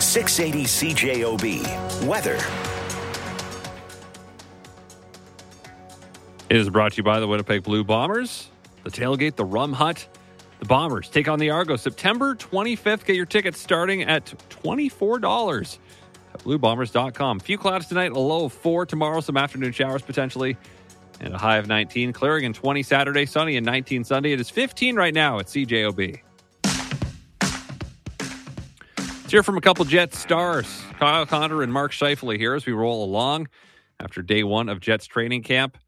680 CJOB. Weather. It is brought to you by the Winnipeg Blue Bombers, the Tailgate, the Rum Hut. The Bombers take on the Argos September 25th. Get your tickets starting at $24 at bluebombers.com. Few clouds tonight, a low of 4 tomorrow, some afternoon showers potentially, and a high of 19. Clearing and 20 Saturday, sunny and 19 Sunday. It is 15 right now at CJOB. Let's hear from a couple Jets stars, Kyle Connor and Mark Scheifele here as we roll along after day one of Jets training camp.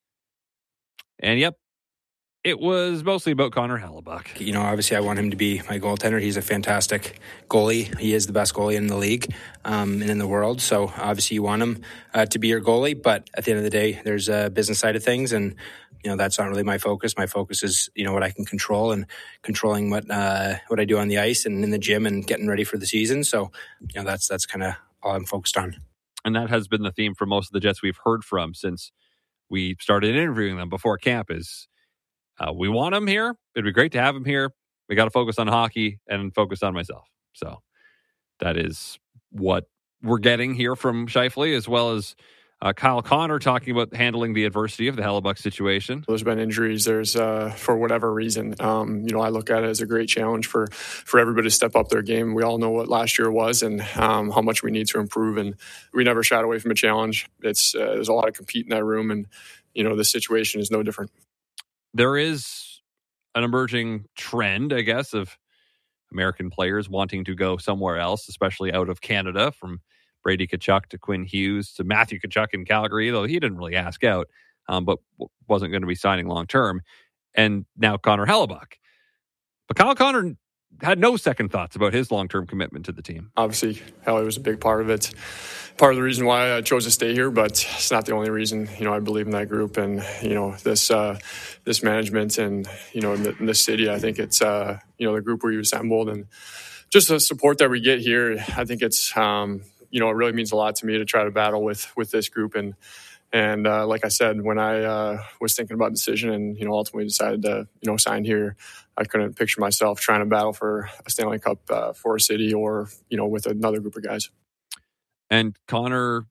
And yep, it was mostly about Connor Hellebuyck. You know, obviously I want him to be my goaltender. He's a fantastic goalie. He is the best goalie in the league and in the world. So obviously you want him to be your goalie. But at the end of the day, there's a business side of things. And, you know, that's not really my focus. My focus is, you know, what I can control and controlling what I do on the ice and in the gym and getting ready for the season. So, you know, that's kind of all I'm focused on. And that has been the theme for most of the Jets we've heard from since we started interviewing them before camp is we want him here. It'd be great to have him here. We got to focus on hockey and focus on myself. So that is what we're getting here from Scheifele, as well as Kyle Connor talking about handling the adversity of the Hellebuyck situation. There's been injuries. There's, for whatever reason, you know, I look at it as a great challenge for everybody to step up their game. We all know what last year was and how much we need to improve. And we never shied away from a challenge. There's a lot of compete in that room. And, you know, the situation is no different. There is an emerging trend, I guess, of American players wanting to go somewhere else, especially out of Canada, from Brady Tkachuk to Quinn Hughes to Matthew Tkachuk in Calgary, though he didn't really ask out, but wasn't going to be signing long-term. And now Connor Hellebuyck. But Kyle Connor had no second thoughts about his long-term commitment to the team. Obviously, Helly was a big part of it. Part of the reason why I chose to stay here, but it's not the only reason. You know, I believe in that group and, you know, this management and, you know, in this city. I think it's, you know, the group we assembled and just the support that we get here. I think it's, you know, it really means a lot to me to try to battle with this group. And like I said, when I was thinking about the decision and, you know, ultimately decided to, you know, sign here, I couldn't picture myself trying to battle for a Stanley Cup for a city or, you know, with another group of guys. And Connor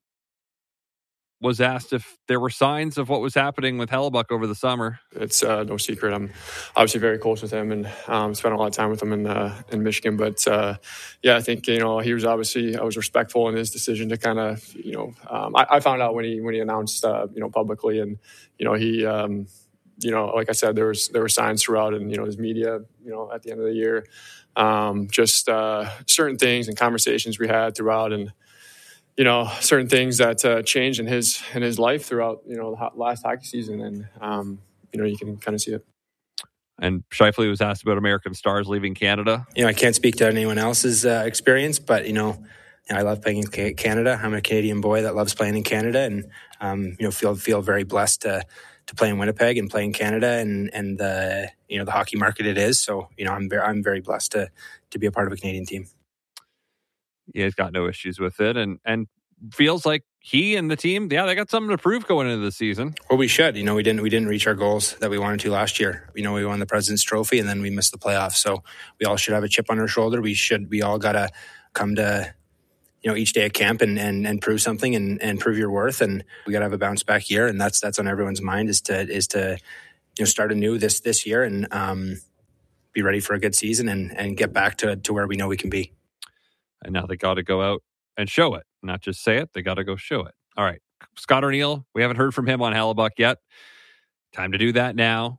was asked if there were signs of what was happening with Hellebuyck over the summer. It's no secret. I'm obviously very close with him and spent a lot of time with him in Michigan. But yeah, I think, you know, he was obviously, I was respectful in his decision to kind of, you know, I found out when he announced, you know, publicly, and, you know, he, you know, like I said, there were signs throughout, and, you know, his media, you know, at the end of the year, just certain things and conversations we had throughout, and, you know, certain things that changed in his life throughout, you know, the last hockey season. And, you know, you can kind of see it. And Scheifele was asked about American stars leaving Canada. You know, I can't speak to anyone else's experience, but, you know, I love playing in Canada. I'm a Canadian boy that loves playing in Canada, and, you know, feel very blessed to play in Winnipeg and play in Canada and the, you know, the hockey market it is. So, you know, I'm very blessed to be a part of a Canadian team. Yeah, he's got no issues with it, and feels like he and the team, yeah, they got something to prove going into the season. Well, we should. You know, we didn't reach our goals that we wanted to last year. You know, we won the President's Trophy and then we missed the playoffs. So we all should have a chip on our shoulder. We all got to come to, you know, each day at camp and prove something and prove your worth. And we got to have a bounce back year. And that's on everyone's mind is to, you know, start anew this year and be ready for a good season and get back to where we know we can be. And now they got to go out and show it, not just say it. They got to go show it. All right. Scott O'Neill, we haven't heard from him on Hellebuyck yet. Time to do that now.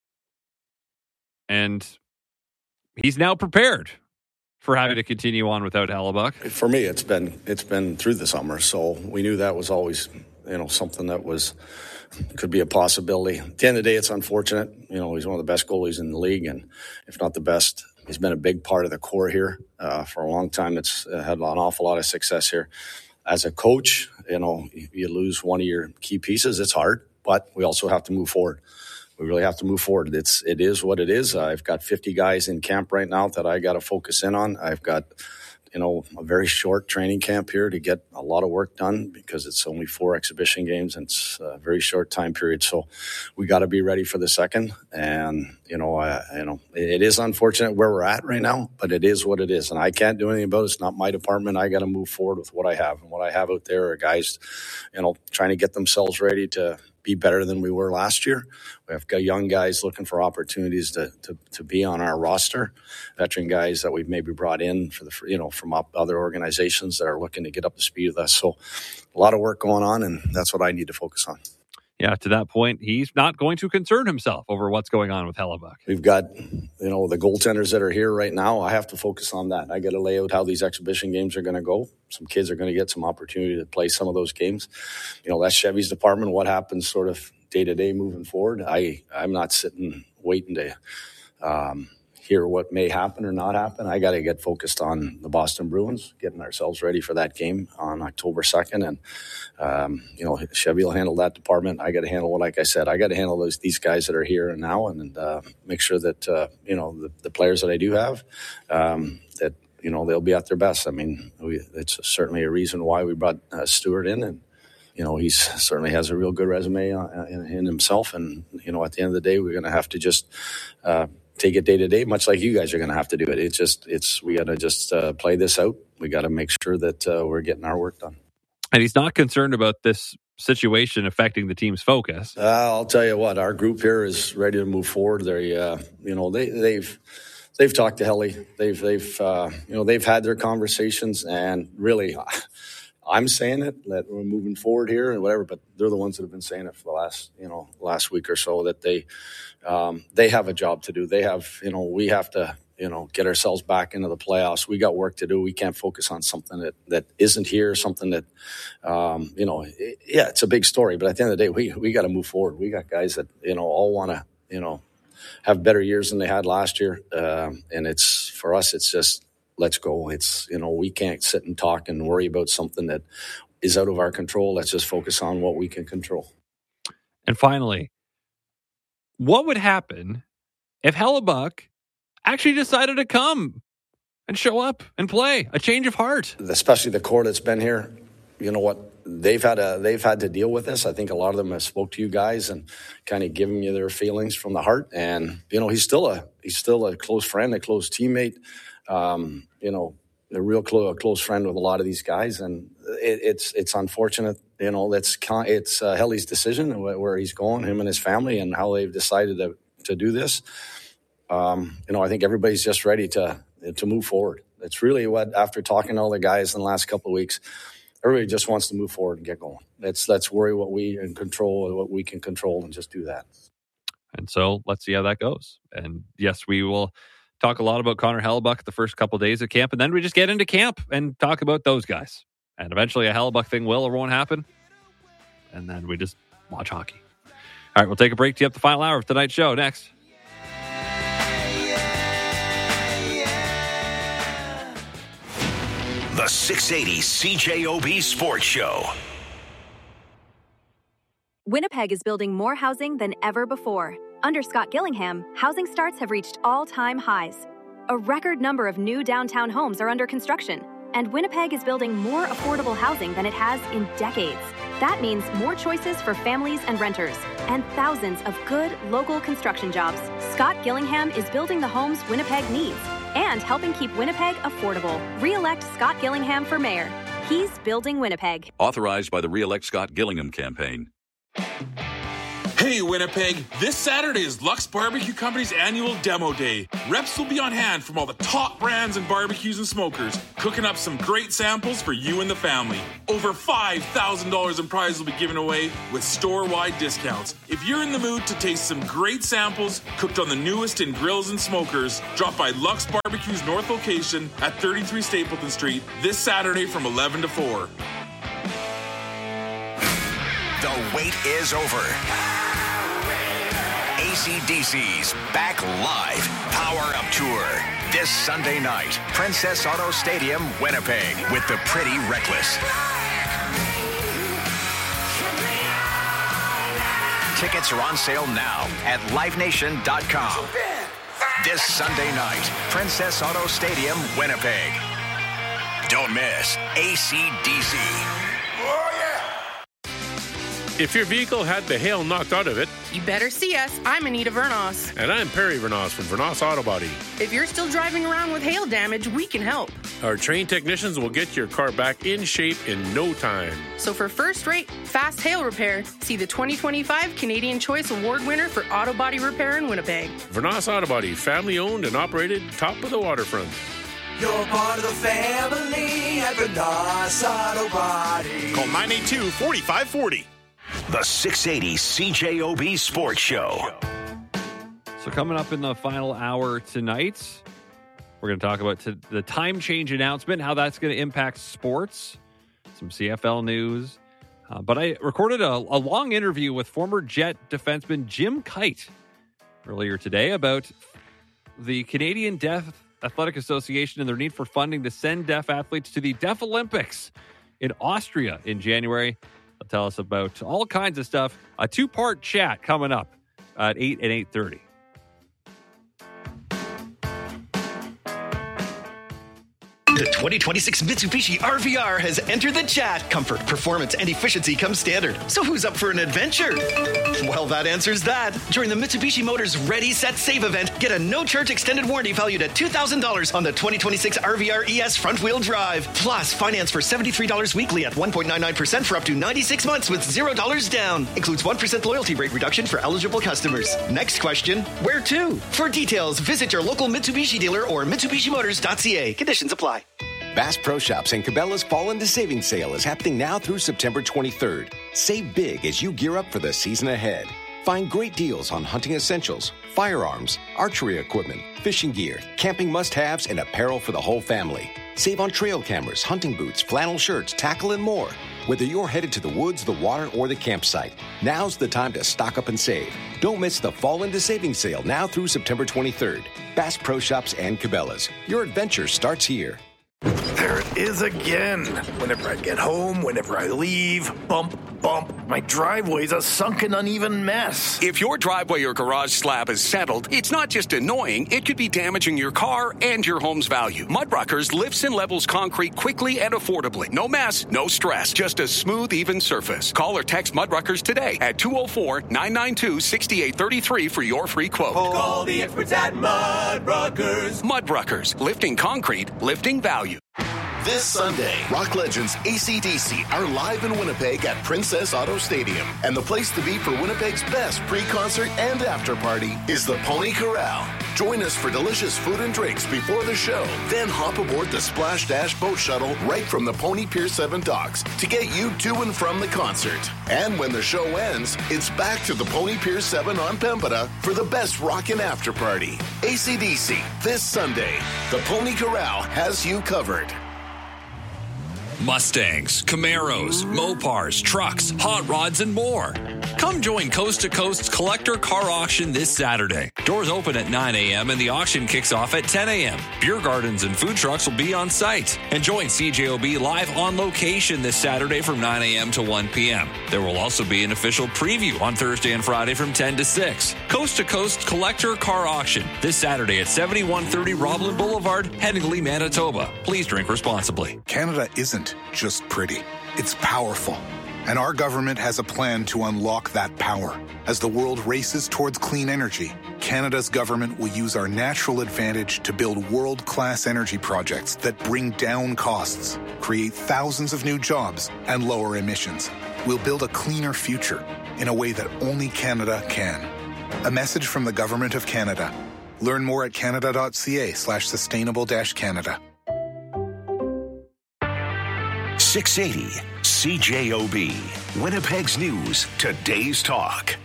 And he's now prepared for having to continue on without Hellebuyck. For me, it's been through the summer, so we knew that was always, you know, something that could be a possibility. At the end of the day, it's unfortunate. You know, he's one of the best goalies in the league, and if not the best. He's been a big part of the core here for a long time. It's had an awful lot of success here. As a coach, you know, you lose one of your key pieces. It's hard, but we also have to move forward. We really have to move forward. It is what it is. I've got 50 guys in camp right now that I got to focus in on. I've got, a very short training camp here to get a lot of work done because it's only 4 exhibition games and it's a very short time period. So we got to be ready for the second. And, it is unfortunate where we're at right now, but it is what it is. And I can't do anything about it. It's not my department. I got to move forward with what I have. And what I have out there are guys, trying to get themselves ready to be better than we were last year. We have got young guys looking for opportunities to be on our roster, veteran guys that we've maybe brought in from other organizations that are looking to get up to speed with us. So a lot of work going on, and that's what I need to focus on. Yeah, to that point, he's not going to concern himself over what's going on with Hellebuyck. We've got, the goaltenders that are here right now. I have to focus on that. I got to lay out how these exhibition games are going to go. Some kids are going to get some opportunity to play some of those games. That's Chevy's department. What happens sort of day to day moving forward? I'm not sitting waiting to hear what may happen or not happen. I got to get focused on the Boston Bruins, getting ourselves ready for that game on October 2nd. And, Chevy will handle that department. I got to handle, like I said, I got to handle these guys that are here and now and make sure that, the players that I do have, that, they'll be at their best. I mean, it's certainly a reason why we brought Stewart in, and, he certainly has a real good resume in himself. And, at the end of the day, we're going to have to just take it day to day, much like you guys are going to have to do it. We got to just play this out. We got to make sure that we're getting our work done. And he's not concerned about this situation affecting the team's focus. I'll tell you what, our group here is ready to move forward. They've talked to Helly. They've had their conversations, and really, I'm saying it that we're moving forward here and whatever, but they're the ones that have been saying it for the last week or so, that they have a job to do. They have, we have to, get ourselves back into the playoffs. We got work to do. We can't focus on something that isn't here, something that, it's a big story, but at the end of the day, we got to move forward. We got guys that, all want to, have better years than they had last year. And it's, for us, it's just, let's go. It's, we can't sit and talk and worry about something that is out of our control. Let's just focus on what we can control. And finally, what would happen if Hellebuyck actually decided to come and show up and play? A change of heart. Especially the core that's been here. You know what? They've had to deal with this. I think a lot of them have spoke to you guys and kind of given you their feelings from the heart. And, he's still a close friend, a close teammate. A real close friend with a lot of these guys, and it's unfortunate. It's Helly's decision where he's going, him and his family, and how they've decided to do this. I think everybody's just ready to move forward. It's really what, after talking to all the guys in the last couple of weeks, everybody just wants to move forward and get going. Let's worry what we can control, and just do that. And so let's see how that goes. And yes, we will talk a lot about Connor Hellebuyck the first couple of days of camp, and then we just get into camp and talk about those guys. And eventually a Hellebuyck thing will or won't happen. And then we just watch hockey. All right, we'll take a break to tee up the final hour of tonight's show next. The 680 CJOB Sports Show. Winnipeg is building more housing than ever before. Under Scott Gillingham, housing starts have reached all-time highs. A record number of new downtown homes are under construction, and Winnipeg is building more affordable housing than it has in decades. That means more choices for families and renters, and thousands of good local construction jobs. Scott Gillingham is building the homes Winnipeg needs and helping keep Winnipeg affordable. Re-elect Scott Gillingham for mayor. He's building Winnipeg. Authorized by the Re-elect Scott Gillingham campaign. Hey Winnipeg, this Saturday is Lux Barbecue Company's annual demo day. Reps will be on hand from all the top brands and barbecues and smokers, cooking up some great samples for you and the family. Over $5,000 in prizes will be given away with store-wide discounts. If you're in the mood to taste some great samples cooked on the newest in grills and smokers, drop by Lux Barbecue's north location at 33 Stapleton Street this Saturday from 11 to 4. The wait is over. AC/DC's back live Power Up Tour this Sunday night. Princess Auto Stadium, Winnipeg, with the Pretty Reckless. Tickets are on sale now at livenation.com. This Sunday night, Princess Auto Stadium, Winnipeg. Don't miss AC/DC. Oh, yeah! If your vehicle had the hail knocked out of it, you better see us. I'm Anita Vernos. And I'm Perry Vernos from Vernos Auto Body. If you're still driving around with hail damage, we can help. Our trained technicians will get your car back in shape in no time. So for first-rate, fast hail repair, see the 2025 Canadian Choice Award winner for auto body repair in Winnipeg. Vernos Auto Body, family-owned and operated, top of the waterfront. You're part of the family at Vernos Auto Body. Call 982-4540. The 680 CJOB Sports Show. So coming up in the final hour tonight, we're going to talk about the time change announcement, how that's going to impact sports, some CFL news. But I recorded a long interview with former Jet defenseman Jim Kite earlier today about the Canadian Deaf Athletic Association and their need for funding to send deaf athletes to the Deaf Olympics in Austria in January. They'll tell us about all kinds of stuff. A two-part chat coming up at 8 and 8:30. The 2026 Mitsubishi RVR has entered the chat. Comfort, performance, and efficiency come standard. So who's up for an adventure? Well, that answers that. During the Mitsubishi Motors Ready, Set, Save event, get a no-charge extended warranty valued at $2,000 on the 2026 RVR ES front-wheel drive. Plus, finance for $73 weekly at 1.99% for up to 96 months with $0 down. Includes 1% loyalty rate reduction for eligible customers. Next question, where to? For details, visit your local Mitsubishi dealer or MitsubishiMotors.ca. Conditions apply. Bass Pro Shops and Cabela's Fall into Savings Sale is happening now through September 23rd. Save big as you gear up for the season ahead. Find great deals on hunting essentials, firearms, archery equipment, fishing gear, camping must-haves, and apparel for the whole family. Save on trail cameras, hunting boots, flannel shirts, tackle, and more. Whether you're headed to the woods, the water, or the campsite, now's the time to stock up and save. Don't miss the Fall into Savings Sale now through September 23rd. Bass Pro Shops and Cabela's. Your adventure starts here. There it is again. Whenever I get home, whenever I leave, bump, bump. My driveway's a sunken, uneven mess. If your driveway or garage slab is settled, it's not just annoying, it could be damaging your car and your home's value. Mudruckers lifts and levels concrete quickly and affordably. No mess, no stress, just a smooth, even surface. Call or text Mudruckers today at 204-992-6833 for your free quote. Call the experts at Mudruckers. Mudruckers, lifting concrete, lifting value. This Sunday, rock legends AC/DC are live in Winnipeg at Princess Auto Stadium. And the place to be for Winnipeg's best pre-concert and after party is the Pony Corral. Join us for delicious food and drinks before the show. Then hop aboard the Splash Dash boat shuttle right from the Pony Pier 7 docks to get you to and from the concert. And when the show ends, it's back to the Pony Pier 7 on Pembina for the best rockin' after party. AC/DC, this Sunday. The Pony Corral has you covered. Mustangs, Camaros, Mopars, trucks, hot rods, and more. Come join Coast to Coast's collector car auction this Saturday. Doors open at 9 a.m. and the auction kicks off at 10 a.m. Beer gardens and food trucks will be on site. And join CJOB live on location this Saturday from 9 a.m. to 1 p.m. There will also be an official preview on Thursday and Friday from 10 to 6. Coast to Coast collector car auction this Saturday at 7130 Roblin Boulevard, Headingley, Manitoba. Please drink responsibly. Canada isn't just pretty. It's powerful. And our government has a plan to unlock that power. As the world races towards clean energy, Canada's government will use our natural advantage to build world-class energy projects that bring down costs, create thousands of new jobs, and lower emissions. We'll build a cleaner future in a way that only Canada can. A message from the Government of Canada. Learn more at canada.ca/sustainable-Canada. 680 CJOB. Winnipeg's News. Today's Talk.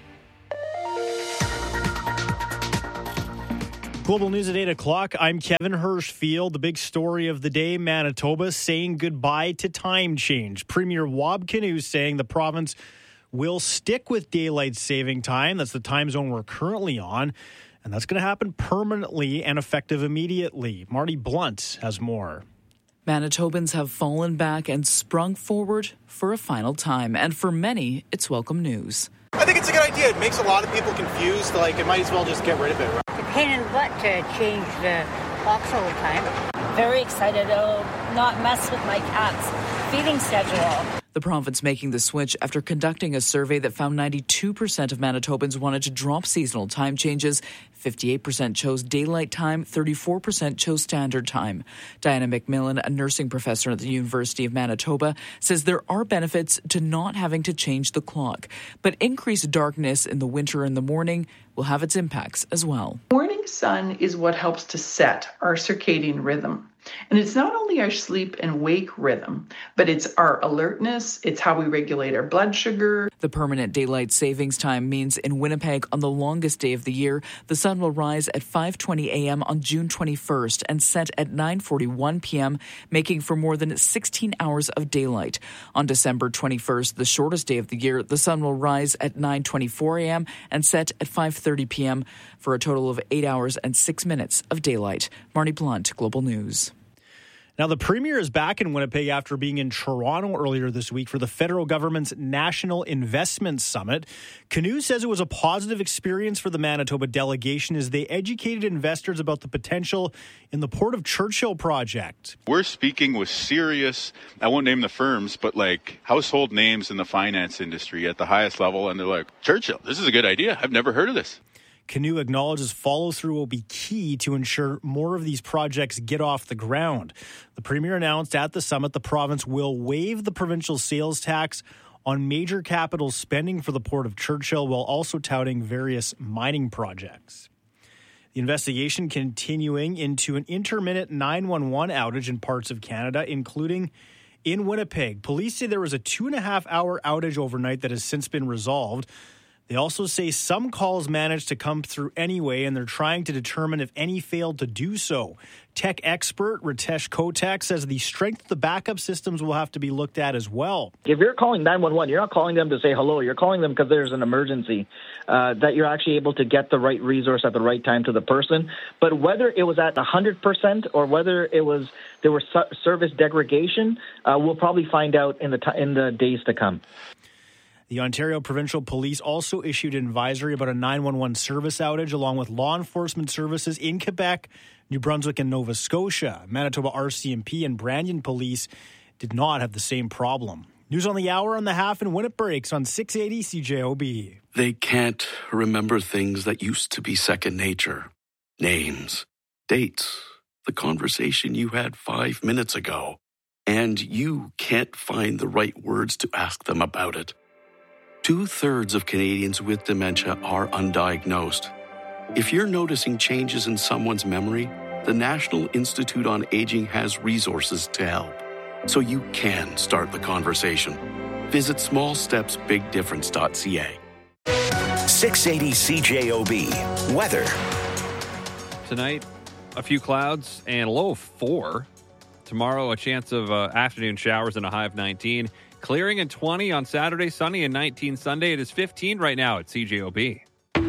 Global News at 8 o'clock. I'm Kevin Hirschfield. The big story of the day, Manitoba saying goodbye to time change. Premier Wab Kinew saying the province will stick with daylight saving time. That's the time zone we're currently on. And that's going to happen permanently and effective immediately. Marty Blunt has more. Manitobans have fallen back and sprung forward for a final time. And for many, it's welcome news. I think it's a good idea. It makes a lot of people confused. Like, it might as well just get rid of it. It's a pain in the butt to change the clocks all the time. very excited. It'll not mess with my cat's feeding schedule. The province making the switch after conducting a survey that found 92% of Manitobans wanted to drop seasonal time changes. 58% chose daylight time, 34% chose standard time. Diana McMillan, a nursing professor at the University of Manitoba, says there are benefits to not having to change the clock, but increased darkness in the winter and the morning will have its impacts as well. Morning sun is what helps to set our circadian rhythm. And it's not only our sleep and wake rhythm, but it's our alertness, it's how we regulate our blood sugar. The permanent daylight savings time means in Winnipeg on the longest day of the year, the sun will rise at 5:20 a.m. on June 21st and set at 9:41 p.m., making for more than 16 hours of daylight. On December 21st, the shortest day of the year, the sun will rise at 9:24 a.m. and set at 5:30 p.m. for a total of 8 hours and 6 minutes of daylight. Marnie Blunt, Global News. Now, the Premier is back in Winnipeg after being in Toronto earlier this week for the federal government's National Investment Summit. Canoe says it was a positive experience for the Manitoba delegation as they educated investors about the potential in the Port of Churchill project. We're speaking with serious, I won't name the firms, but like household names in the finance industry at the highest level, and they're like, Churchill, this is a good idea. I've never heard of this. Canoe acknowledges follow-through will be key to ensure more of these projects get off the ground. The Premier announced at the summit the province will waive the provincial sales tax on major capital spending for the Port of Churchill while also touting various mining projects. The investigation continuing into an intermittent 911 outage in parts of Canada, including in Winnipeg. Police say there was a 2.5-hour outage overnight that has since been resolved. They also say some calls managed to come through anyway, and they're trying to determine if any failed to do so. Tech expert Ritesh Kotak says the strength of the backup systems will have to be looked at as well. If you're calling 911, you're not calling them to say hello. You're calling them because there's an emergency, that you're actually able to get the right resource at the right time to the person. But whether it was at 100% or whether there was service degradation, we'll probably find out in the days to come. The Ontario Provincial Police also issued an advisory about a 911 service outage, along with law enforcement services in Quebec, New Brunswick, and Nova Scotia. Manitoba RCMP and Brandon Police did not have the same problem. News on the hour, on the half, and when it breaks on 680 CJOB. They can't remember things that used to be second nature. Names, dates, the conversation you had 5 minutes ago. And you can't find the right words to ask them about it. 2/3 of Canadians with dementia are undiagnosed. If you're noticing changes in someone's memory, the National Institute on Aging has resources to help, so you can start the conversation. Visit smallstepsbigdifference.ca. 680 CJOB. Weather. Tonight, a few clouds and a low of 4. Tomorrow, a chance of afternoon showers and a high of 19. Clearing and 20 on Saturday, sunny and 19 Sunday. It is 15 right now at CJOB.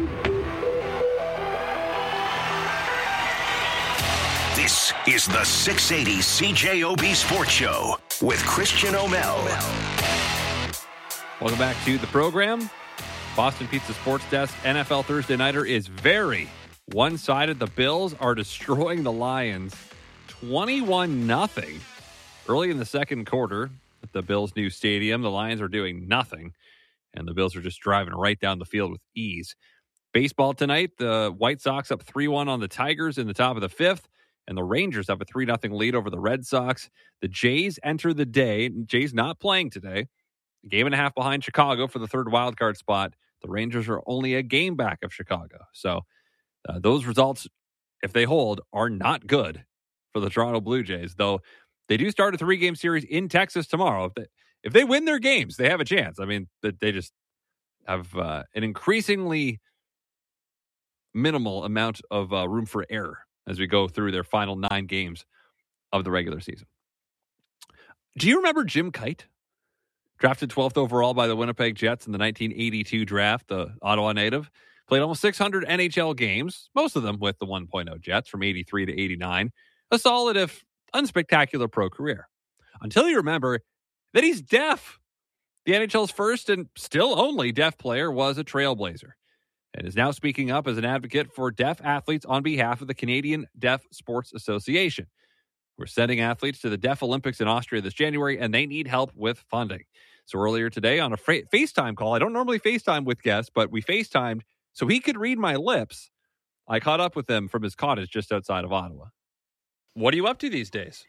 This is the 680 CJOB Sports Show with Christian O'Mel. Welcome back to the program. Boston Pizza Sports Desk NFL Thursday Nighter is very one-sided. The Bills are destroying the Lions 21-0 early in the second quarter. At the Bills' new stadium, the Lions are doing nothing, and the Bills are just driving right down the field with ease. Baseball tonight, the White Sox up 3-1 on the Tigers in the top of the fifth, and the Rangers have a 3-0 lead over the Red Sox. The Jays enter the day. Jays not playing today. A game and a half behind Chicago for the third wildcard spot. The Rangers are only a game back of Chicago. So those results, if they hold, are not good for the Toronto Blue Jays, though. They do start a 3-game series in Texas tomorrow. If they win their games, they have a chance. I mean, they just have an increasingly minimal amount of room for error as we go through their final 9 games of the regular season. Do you remember Jim Kite? Drafted 12th overall by the Winnipeg Jets in the 1982 draft, the Ottawa native. Played almost 600 NHL games, most of them with the 1.0 Jets from 83 to 89. A solid, if unspectacular, pro career. Until you remember that he's deaf. The NHL's first and still only deaf player was a trailblazer and is now speaking up as an advocate for deaf athletes on behalf of the Canadian Deaf Sports Association. We're sending athletes to the Deaf Olympics in Austria this January, and they need help with funding. So earlier today on a FaceTime call, I don't normally FaceTime with guests, but we FaceTimed so he could read my lips. I caught up with him from his cottage just outside of Ottawa. What are you up to these days?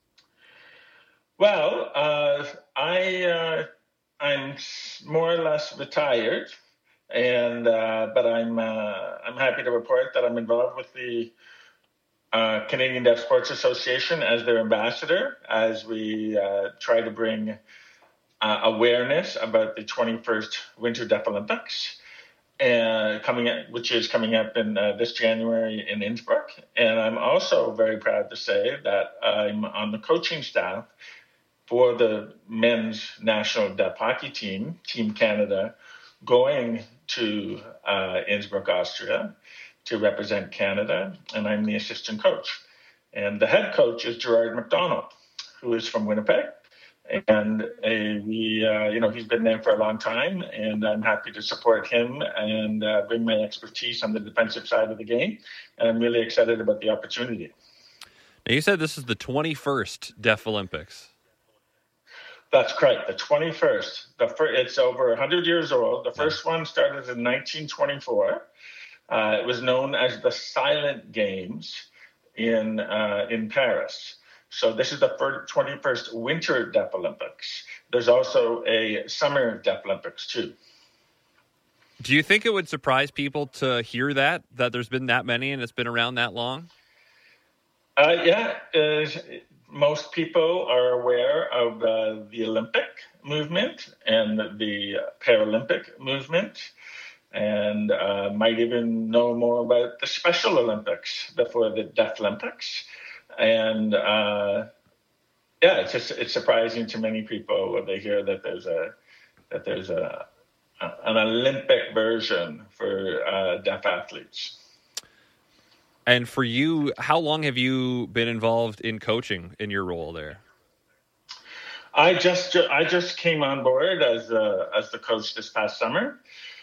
Well, I'm more or less retired, and but I'm happy to report that I'm involved with the Canadian Deaf Sports Association as their ambassador, as we try to bring awareness about the 21st Winter Deaf Olympics, which is coming up in this January in Innsbruck. And I'm also very proud to say that I'm on the coaching staff for the men's national deaf hockey team, Team Canada, going to Innsbruck, Austria, to represent Canada, and I'm the assistant coach. And the head coach is Gerard McDonald, who is from Winnipeg, and he's been there for a long time, and I'm happy to support him and bring my expertise on the defensive side of the game, and I'm really excited about the opportunity. Now, you said this is the 21st Deaf Olympics. That's correct, the 21st. It's over 100 years old. The first one started in 1924. It was known as the Silent Games in Paris. So this is the 21st Winter Deaf Olympics. There's also a Summer Deaf Olympics too. Do you think it would surprise people to hear that there's been that many and it's been around that long? Most people are aware of the Olympic movement and the Paralympic movement, and might even know more about the Special Olympics before the Deaf Olympics. And it's surprising to many people when they hear that there's an Olympic version for deaf athletes. And for you, how long have you been involved in coaching in your role there? I just came on board as the coach this past summer.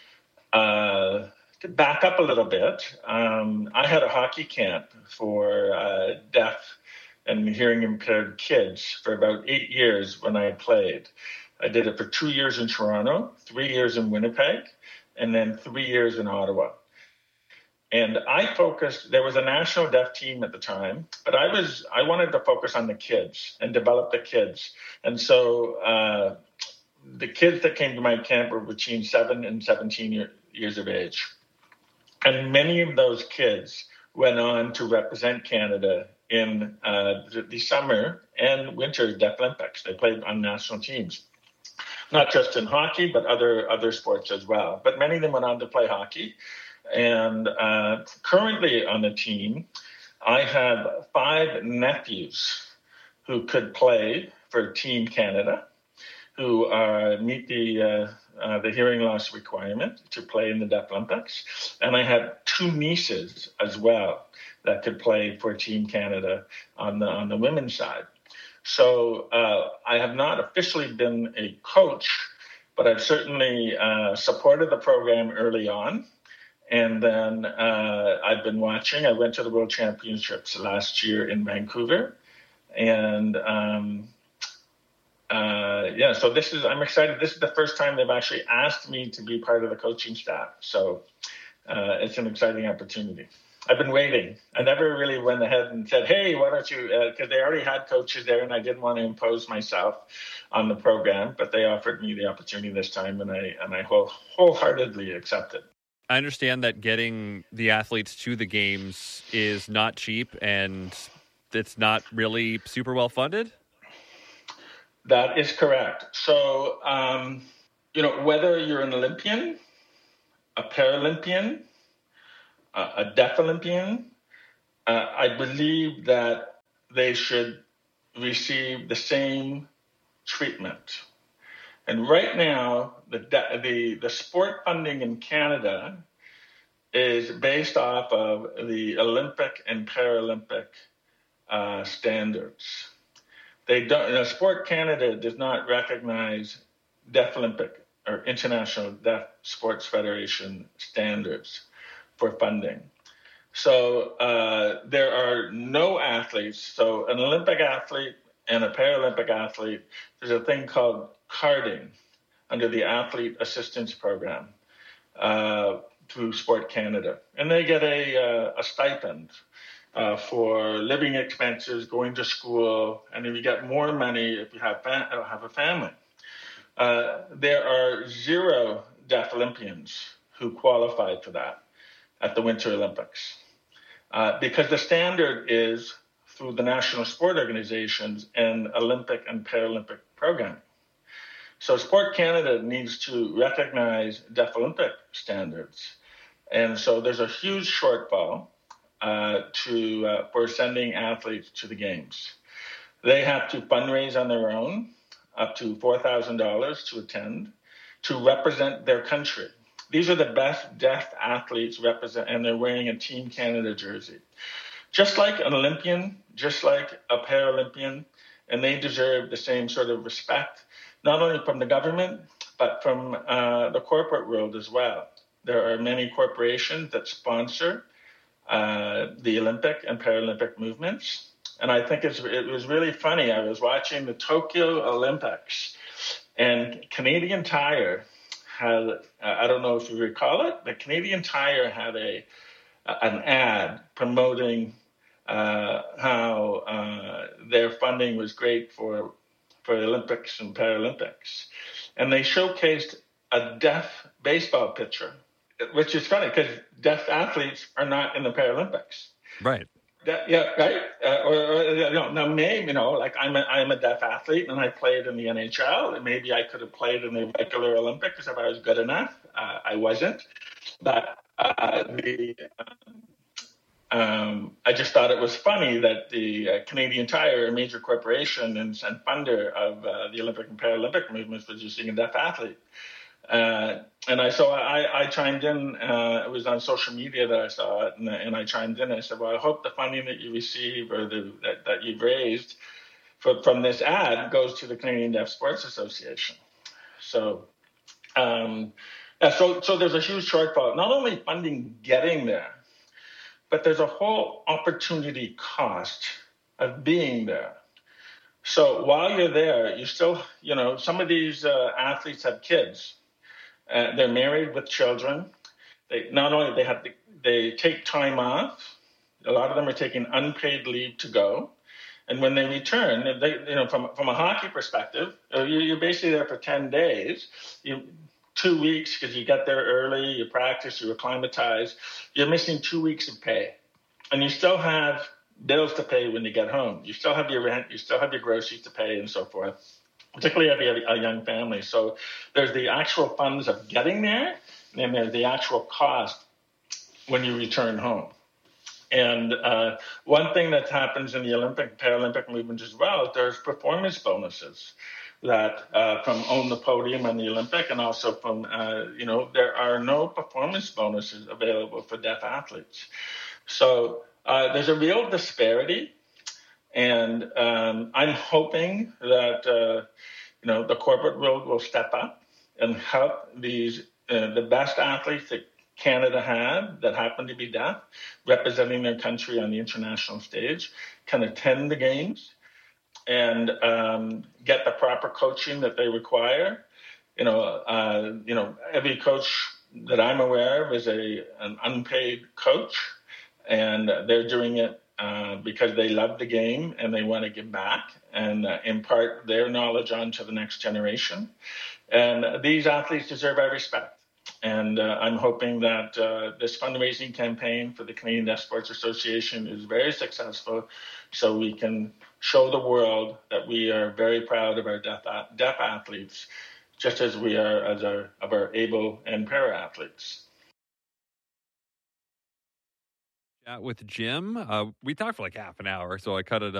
To back up a little bit, I had a hockey camp for deaf and hearing impaired kids for about 8 years when I played. I did it for 2 years in Toronto, 3 years in Winnipeg, and then 3 years in Ottawa. And there was a national deaf team at the time, but I wanted to focus on the kids and develop the kids. And so the kids that came to my camp were between 7 and 17 years of age. And many of those kids went on to represent Canada in the Summer and Winter Deaf Olympics. They played on national teams, not just in hockey, but other sports as well. But many of them went on to play hockey. And currently on the team, I have 5 nephews who could play for Team Canada, who meet the hearing loss requirement to play in the Deaf Olympics. And I have 2 nieces as well that could play for Team Canada on the women's side. So I have not officially been a coach, but I've certainly supported the program early on. And then I've been watching. I went to the World Championships last year in Vancouver. And so I'm excited. This is the first time they've actually asked me to be part of the coaching staff. So it's an exciting opportunity. I've been waiting. I never really went ahead and said, hey, why don't you, because they already had coaches there and I didn't want to impose myself on the program, but they offered me the opportunity this time and I wholeheartedly accepted. I understand that getting the athletes to the games is not cheap and it's not really super well funded? That is correct. So, whether you're an Olympian, a Paralympian, a Deaf Olympian, I believe that they should receive the same treatment. And right now, the sport funding in Canada is based off of the Olympic and Paralympic standards. Sport Canada does not recognize Deaf Olympic or International Deaf Sports Federation standards for funding. So there are no athletes. So an Olympic athlete and a Paralympic athlete, there's a thing called carding under the Athlete Assistance Program through Sport Canada. And they get a stipend for living expenses, going to school, and then you get more money if you have a family. There are 0 deaf Olympians who qualified for that at the Winter Olympics. Because the standard is through the national sport organizations and Olympic and Paralympic programming. So Sport Canada needs to recognize deaf Olympic standards. And so there's a huge shortfall for sending athletes to the games. They have to fundraise on their own, up to $4,000 to attend, to represent their country. These are the best deaf athletes and they're wearing a Team Canada jersey. Just like an Olympian, just like a Paralympian, and they deserve the same sort of respect, not only from the government, but from the corporate world as well. There are many corporations that sponsor the Olympic and Paralympic movements. And I think it was really funny. I was watching the Tokyo Olympics, and Canadian Tire had, I don't know if you recall it, but Canadian Tire had an ad promoting how their funding was great for Olympics and Paralympics. And they showcased a deaf baseball pitcher, which is funny because deaf athletes are not in the Paralympics. Right. Right. Now maybe, like I'm a deaf athlete and I played in the NHL, and maybe I could have played in the regular Olympics if I was good enough. I wasn't, but I just thought it was funny that the Canadian Tire, a major corporation and funder of the Olympic and Paralympic movements, was using a deaf athlete. And I chimed in. It was on social media that I saw it, and I chimed in. I said, "Well, I hope the funding that you receive or that you've raised from this ad goes to the Canadian Deaf Sports Association." So, so there's a huge shortfall. Not only funding getting there, but there's a whole opportunity cost of being there. So while you're there, you still, some of these athletes have kids. They're married with children. They take time off. A lot of them are taking unpaid leave to go. And when they return, from a hockey perspective, you're basically there for 10 days. 2 weeks because you get there early, you practice, you acclimatize. You're missing 2 weeks of pay. And you still have bills to pay when you get home. You still have your rent, you still have your groceries to pay and so forth, particularly if you have a young family. So there's the actual funds of getting there, and then there's the actual cost when you return home. And one thing that happens in the Olympic, Paralympic movement as well, is there's performance bonuses that from Own the Podium on the Olympic, and also from, there are no performance bonuses available for deaf athletes. So there's a real disparity, and I'm hoping that, the corporate world will step up and help these the best athletes that Canada had that happen to be deaf, representing their country on the international stage, can attend the games and get the proper coaching that they require. Every coach that I'm aware of is an unpaid coach, and they're doing it because they love the game and they want to give back and impart their knowledge on to the next generation. And these athletes deserve our respect. And I'm hoping that this fundraising campaign for the Canadian Deaf Sports Association is very successful, so we can show the world that we are very proud of our deaf athletes, just as we are of our able and para athletes. Chat with Jim. We talked for like half an hour, so I cut it